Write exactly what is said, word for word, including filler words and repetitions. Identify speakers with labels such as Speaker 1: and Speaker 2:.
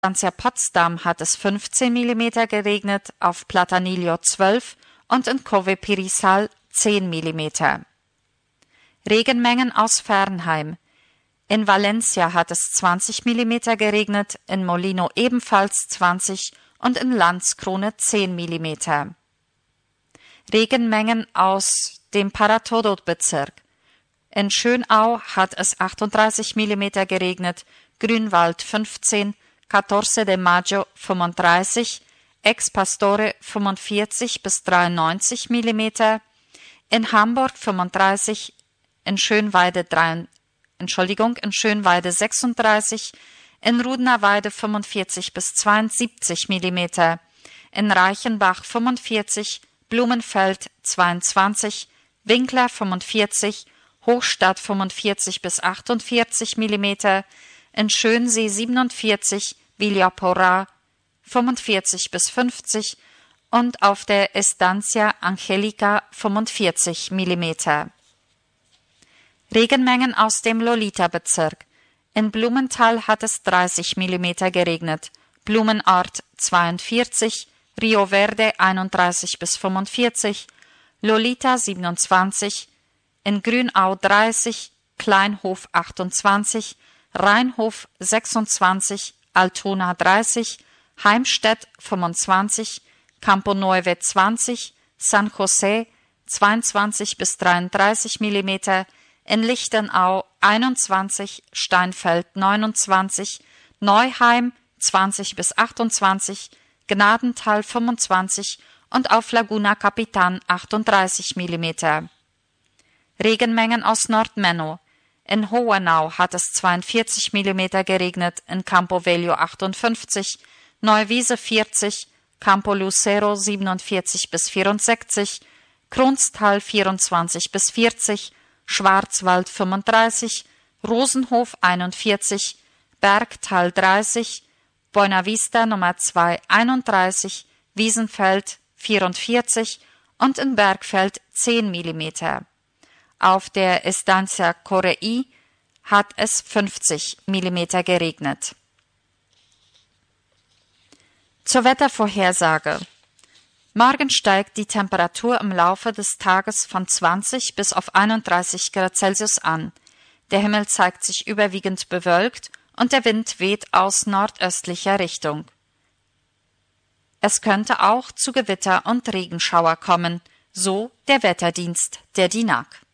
Speaker 1: Estancia Potsdam hat es fünfzehn Millimeter geregnet, auf Platanillo zwölf und in Cove Pirisal zehn Millimeter. Regenmengen aus Fernheim. In Valencia hat es zwanzig Millimeter geregnet, in Molino ebenfalls zwanzig und in Landskrone zehn Millimeter. Regenmengen aus dem Paratodot-Bezirk. In Schönau hat es achtunddreißig Millimeter geregnet, Grünwald fünfzehn, Catorce de Maggio fünfunddreißig, Ex Pastore fünfundvierzig bis dreiundneunzig Millimeter, in Hamburg fünfunddreißig, in Schönweide drei, Entschuldigung, in Schönweide sechsunddreißig, in Rudnerweide fünfundvierzig bis zweiundsiebzig Millimeter, in Reichenbach fünfundvierzig, Blumenfeld zweiundzwanzig, Winkler fünfundvierzig, Hochstadt fünfundvierzig bis achtundvierzig Millimeter, in Schönsee siebenundvierzig, Villapora fünfundvierzig bis fünfzig und auf der Estancia Angelica fünfundvierzig Millimeter. Regenmengen aus dem Lolita-Bezirk. In Blumenthal hat es dreißig Millimeter geregnet, Blumenort zweiundvierzig, Rio Verde einunddreißig bis fünfundvierzig, Lolita siebenundzwanzig, in Grünau dreißig, Kleinhof achtundzwanzig, Rheinhof sechsundzwanzig, Altona dreißig, Heimstedt fünfundzwanzig, Campo Nueve zwanzig, San José zweiundzwanzig bis dreiunddreißig Millimeter, in Lichtenau einundzwanzig, Steinfeld neunundzwanzig, Neuheim zwanzig bis achtundzwanzig, Gnadenthal fünfundzwanzig und auf Laguna Capitan achtunddreißig Millimeter. Regenmengen aus Nordmenno. In Hohenau hat es zweiundvierzig Millimeter geregnet, in Campo Velho achtundfünfzig, Neuwiese vierzig, Campo Lucero siebenundvierzig bis vierundsechzig, Kronstal vierundzwanzig bis vierzig, Schwarzwald fünfunddreißig, Rosenhof einundvierzig, Bergtal dreißig, Buenavista Nummer zwei einunddreißig, Wiesenfeld vierundvierzig und in Bergfeld zehn Millimeter. Auf der Estancia Correi hat es fünfzig Millimeter geregnet. Zur Wettervorhersage. Morgen steigt die Temperatur im Laufe des Tages von zwanzig bis auf einunddreißig Grad Celsius an. Der Himmel zeigt sich überwiegend bewölkt und der Wind weht aus nordöstlicher Richtung. Es könnte auch zu Gewitter und Regenschauer kommen, so der Wetterdienst der D I N A G.